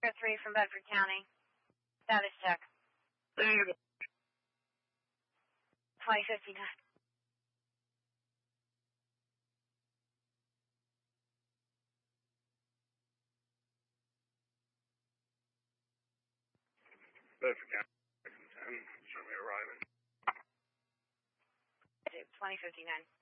Oscar 3 from Bedford County. Status check. 2059. Bedford County, 10, show me arriving. 2059.